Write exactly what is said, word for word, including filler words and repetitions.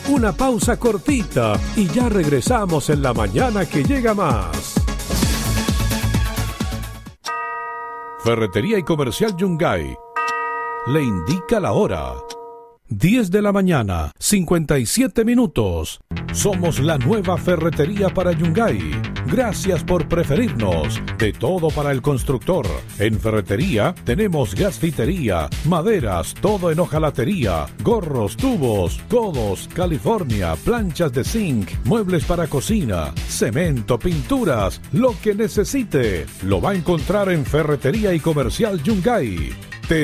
Una pausa cortita y ya regresamos en la mañana que llega más. Ferretería y Comercial Yungay le indica la hora. diez de la mañana, cincuenta y siete minutos. Somos la nueva ferretería para Yungay. Gracias por preferirnos. De todo para el constructor. En ferretería tenemos gasfitería, maderas, todo en hojalatería, gorros, tubos, codos, California, planchas de zinc, muebles para cocina, cemento, pinturas, lo que necesite. Lo va a encontrar en Ferretería y Comercial Yungay.